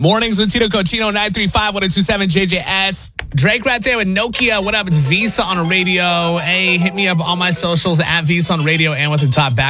Mornings with Tito Cochino, 935-1027 JJS. Drake right there with Nokia. What up? It's Visa on a radio. Hey, hit me up on my socials at Visa on radio and with the top back.